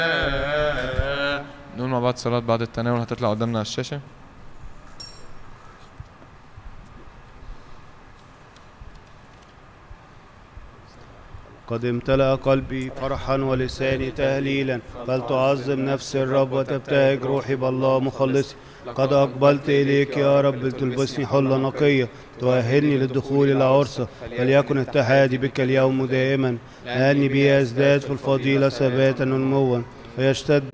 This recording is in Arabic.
نقول مع بعض صلاة بعد التناول هتطلع قدامنا على الشاشة. قد امتلأ قلبي فرحا ولساني تهليلا، فلتعظم نفسي الرب وتبتهج روحي بالله مخلصي. قد أقبلت إليك يا رب، تلبسني حلة نقية، تؤهلني للدخول إلى عرسك. فليكن اتحادي بك اليوم دائما، لأني بي أزداد في الفضيلة ثباتا ونموا، ويشتد